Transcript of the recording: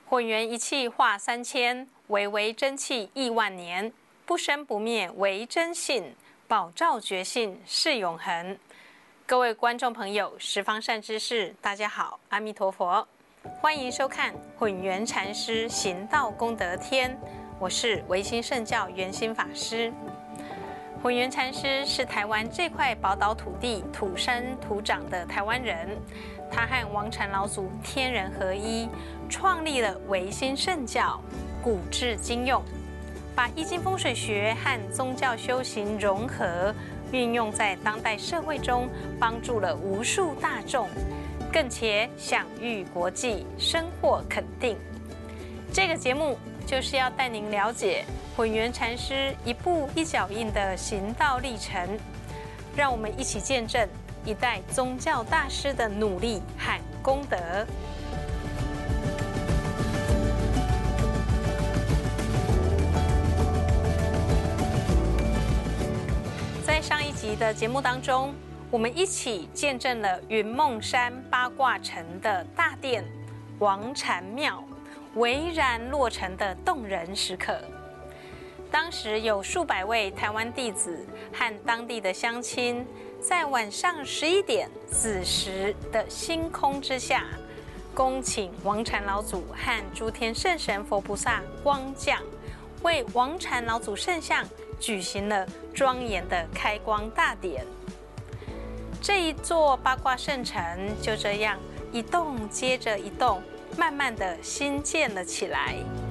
混元一气化3000，唯唯真气亿万年。不生不灭为真性，保照觉性是永恒。各位观众朋友，十方善知识，大家好，阿弥陀佛，欢迎收看混元禅师行道功德篇。我是唯心圣教圆心法师。混元禅师是台湾这块宝岛土地土生土长的台湾人，他和王禅老祖天人合一，创立了唯心圣教，古至今用，把易经风水学和宗教修行融合，运用在当代社会中，帮助了无数大众，更且享誉国际，深获肯定。这个节目就是要带您了解混元禅师一步一脚印的行道历程，让我们一起见证一代宗教大师的努力和功德。在上一集的节目当中，我们一起见证了云梦山八卦城的大殿王禅庙巍然落成的动人时刻。当时有数百位台湾弟子和当地的乡亲，在晚上11点子时的星空之下，恭请王禅老祖和诸天圣神佛菩萨光降，为王禅老祖圣像举行了庄严的开光大典。这一座八卦圣城就这样一栋接着一栋，慢慢的兴建了起来。